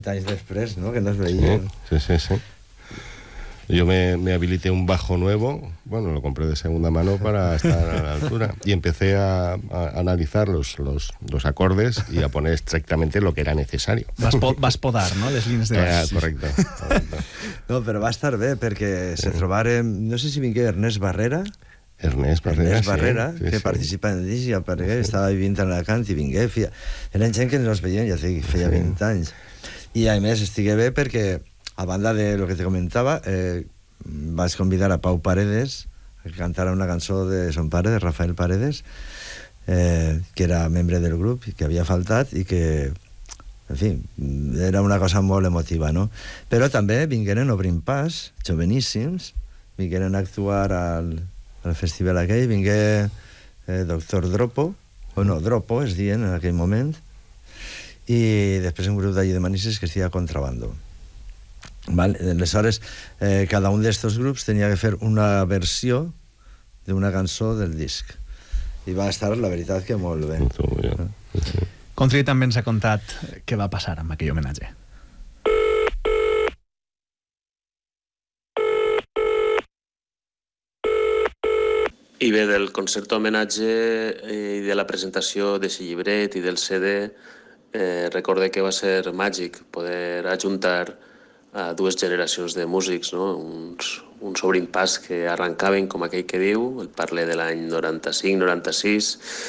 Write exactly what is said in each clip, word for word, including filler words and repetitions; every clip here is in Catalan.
anys després, ¿no? Que nos veían. Sí, sí, sí. sí. Yo me, me habilité un bajo nuevo, bueno, lo compré de segunda mano para estar a la altura, y empecé a, a analizar los, los, los acordes y a poner estrictamente lo que era necesario. Vas, po vas podar, no?, les línies de baix. Eh, correcte, correcte. No, però va estar bé, perquè se trobaren, no sé si vingué Ernest Barrera, Ernest Barrera, Ernest Barrera sí, sí, que sí. participa en el disc, perquè sí. estava vivint a Alacant i vingué, feia... eren gent que ens veien, ja dic, feia sí. vint anys. I a més estigué bé perquè, a banda de lo que te comentava, eh, vaig convidar a Pau Paredes a que cantara una cançó de son pare, de Rafael Paredes, eh, que era membre del grup, que havia faltat i que, en fi, era una cosa molt emotiva, no? Però també vingueren Obrint Pas, joveníssims, vingueren a actuar al, al festival aquell, vingué eh, Doctor Dropo, o no, Dropo es dient en aquell moment, i després un grup d'allí de Manises que es deia Contrabando. Val? Aleshores, eh, cada un d'estos grups tenia que fer una versió d'una cançó del disc. I va estar, la veritat, que molt bé. Sí. Contri també ens ha contat què va passar amb aquell homenatge. I bé, del concert homenatge i de la presentació de si llibret i del C D, eh, recorde que va ser màgic poder ajuntar a dues generacions de músics, no? uns, uns Obrint Pas que arrencaven, com aquell que diu, el parle de l'any noranta-cinc noranta-sis,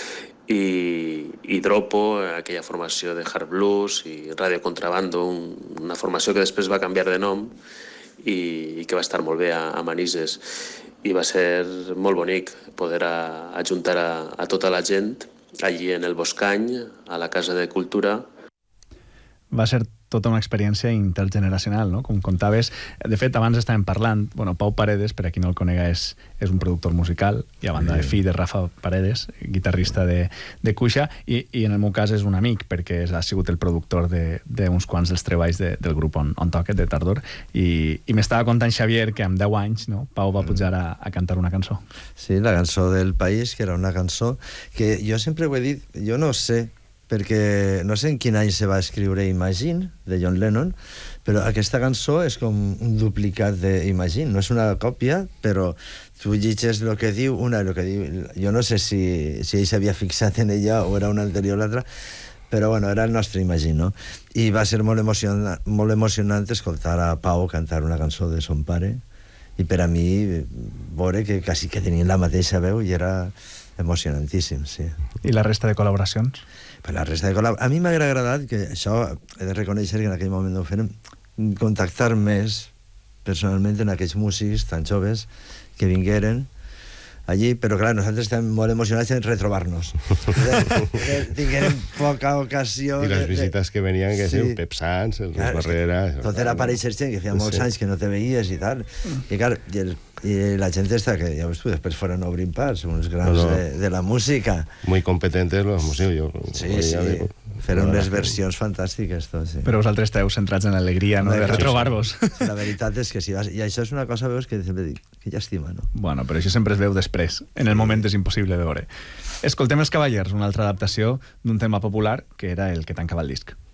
i, i Dropo, aquella formació de hard blues, i Radio Contrabando, un, una formació que després va canviar de nom i, i que va estar molt bé a, a Manises. I va ser molt bonic poder a, ajuntar a, a tota la gent allí en el Boscany, a la Casa de Cultura. Va ser tota una experiència intergeneracional, no? Com contaves. De fet, abans estàvem parlant, bueno, Pau Paredes, per a qui no el conega, és, és un productor musical, i a banda de fill de Rafa Paredes, guitarrista de, de Cuixa, i, i en el meu cas és un amic, perquè ha sigut el productor d'uns quants dels treballs de, del grup on, on toca, de Tardor, i, i m'estava contant Xavier que amb deu anys, no, Pau va pujar a, a cantar una cançó. Sí, la cançó del País, que era una cançó que jo sempre ho he dit, jo no sé, perquè no sé en quin any se va escriure Imagine, de John Lennon, però aquesta cançó és com un duplicat d'Imagine, no és una còpia, però tu llegeixes el que diu una i el que diu... Jo no sé si, si ell s'havia fixat en ella o era una anterior a l'altra, però bueno, era el nostre Imagine, no? I va ser molt emocionant, molt emocionant escoltar a Pau cantar una cançó de son pare, i per a mi veure que quasi que tenien la mateixa veu i era emocionantíssim, sí. I la resta de col·laboracions? Per la resta de col·laboracions... A mi m'ha agradat, que això he de reconèixer que en aquell moment no ho fèrem, contactar més personalment en aquells músics tan joves que vingueren allí, però clar, nosaltres estem molt emocionats en retrobar-nos. Tingueren poca ocasió... I les visites que venien, que sí, Pep Sans, el Luis Barrera... Tot era aparèixer gent, que feia molts anys que no te veies i tal. I clar, i el i la gent esta que, ja veus tu, després foren Obrint Pas, uns grans no, no. De, de la música. Muy competentes los músicos. Yo, sí, sí, digo, feren unes versions fantàstiques, tot, sí. Però vosaltres esteu centrats en l'alegria, no?, de retrobar-vos. Sí, la veritat és que sí, i això és una cosa, veus, que sempre dic, que llàstima, no? Bueno, però això sempre es veu després. En el moment és impossible de veure. Escoltem Els Cavallers, una altra adaptació d'un tema popular que era el que tancava el disc.